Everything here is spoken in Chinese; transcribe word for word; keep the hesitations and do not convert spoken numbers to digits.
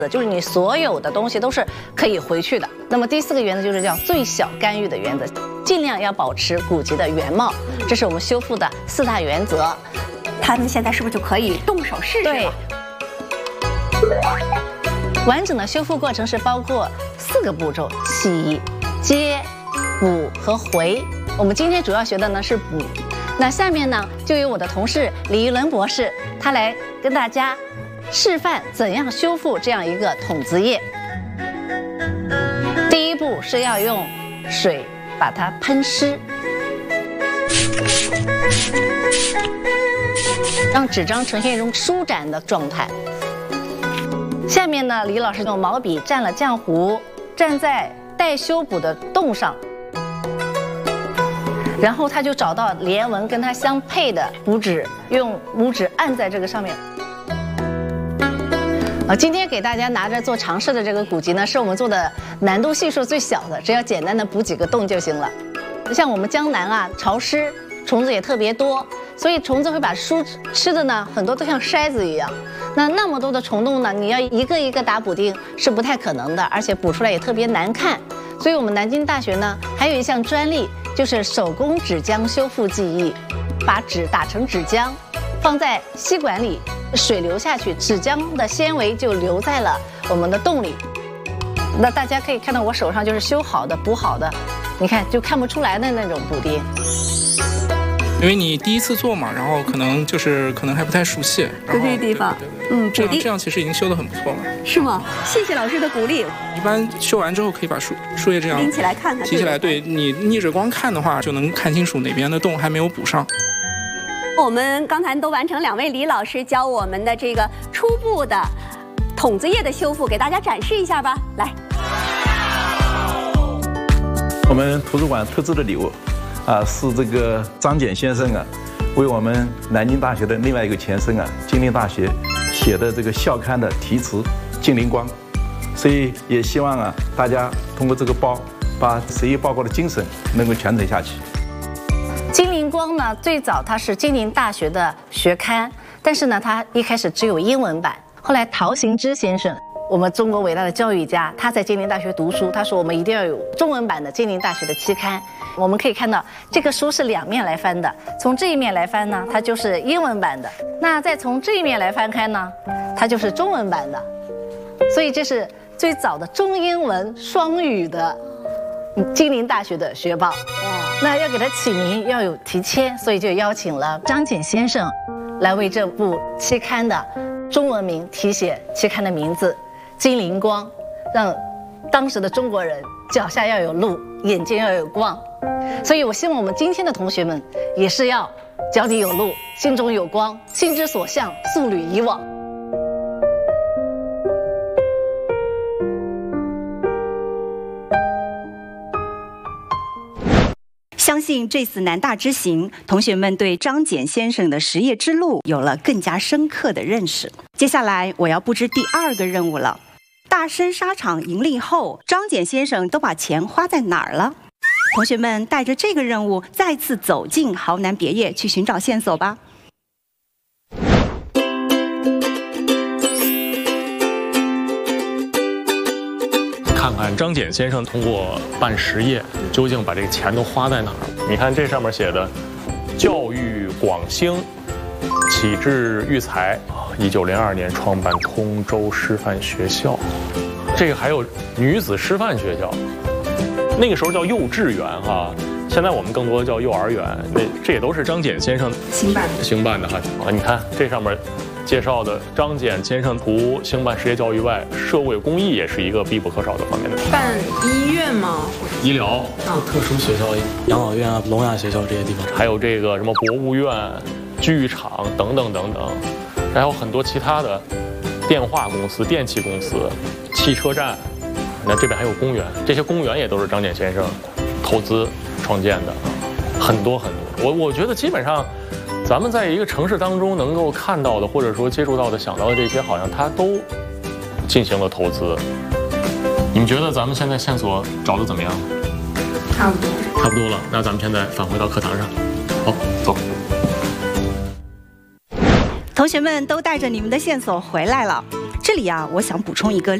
就是你所有的东西都是可以回去的。那么第四个原则就是叫最小干预的原则，尽量要保持骨节的原貌，这是我们修复的四大原则。 他们现在是不是就可以动手试试了？ 对。完整的修复过程是包括四个步骤：洗、接、补和回。我们今天主要学的呢是补。那下面呢就由我的同事李一伦博士，他来跟大家示范怎样修复这样一个筒子叶。第一步是要用水把它喷湿，让纸张呈现一种舒展的状态。下面呢，李老师用毛笔蘸了浆糊，蘸在待修补的洞上，然后他就找到连纹跟它相配的补纸，用拇指按在这个上面。啊，今天给大家拿着做尝试的这个骨级呢，是我们做的难度系数最小的，只要简单的补几个洞就行了。像我们江南啊，潮湿，虫子也特别多，所以虫子会把书吃的呢，很多都像筛子一样。那那么多的虫洞呢，你要一个一个打补丁是不太可能的，而且补出来也特别难看。所以我们南京大学呢，还有一项专利，就是手工纸浆修复技艺，把纸打成纸浆，放在吸管里，水流下去，纸浆的纤维就留在了我们的洞里。那大家可以看到我手上就是修好的、补好的，你看就看不出来的那种补丁。 因为你第一次做嘛，然后可能就是可能还不太熟悉， 对这地方，嗯， 这样这样其实已经修得很不错了。 是吗？谢谢老师的鼓励。 一般修完之后可以把树树叶这样拎起来看看， 提起来，对你逆着光看的话，就能看清楚哪边的洞还没有补上。 我们刚才都完成两位李老师教我们的这个初步的筒子叶的修复，给大家展示一下吧。来， 我们图书馆特制的礼物。啊，是这个张謇先生啊，为我们南京大学的另外一个前身啊，金陵大学写的这个校刊的题词《金陵光》，所以也希望啊，大家通过这个包，把实验报告的精神能够传承下去。 金陵光呢，最早它是金陵大学的学刊，但是呢，它一开始只有英文版，后来陶行知先生，我们中国伟大的教育家，他在金陵大学读书，他说我们一定要有中文版的金陵大学的期刊。我们可以看到这个书是两面来翻的，从这一面来翻呢，它就是英文版的；那再从这一面来翻开呢，它就是中文版的。所以这是最早的中英文双语的金陵大学的学报。那要给它起名要有题签，所以就邀请了张謇先生来为这部期刊的中文名题写期刊的名字金陵光，让当时的中国人脚下要有路，眼睛要有光。所以我希望我们今天的同学们也是要脚底有路，心中有光，心之所向，素履以往。 相信这次南大之行，同学们对张謇先生的实业之路有了更加深刻的认识。接下来我要布置第二个任务了。大深沙场盈利后，张謇先生都把钱花在哪儿了？同学们带着这个任务再次走进豪南别业去寻找线索吧。 看看张謇先生通过办实业，究竟把这个钱都花在哪儿？你看这上面写的，教育广兴，启智育才，一九零二年创办通州师范学校，这个还有女子师范学校，那个时候叫幼稚园哈，现在我们更多的叫幼儿园。那这也都是张謇先生兴办的兴办的哈啊，你看这上面。介绍的张謇先生除兴办实业教育外，社会公益也是一个必不可少的方面的。 办医院吗？ 医疗、 啊、 特殊学校、养老院啊、聋哑学校这些地方， 还有这个什么博物院、剧场等等等等，还有很多其他的电话公司、电气公司、汽车站。那这边还有公园，这些公园也都是张謇先生投资创建的，很多很多。我我觉得基本上。咱们在一个城市当中能够看到的，或者说接触到的、想到的这些，好像他都进行了投资。你们觉得咱们现在线索找的怎么样？ 差不多， 差不多了。那咱们现在返回到课堂上，好，走。 同学们都带着你们的线索回来了。 这里啊，我想补充一个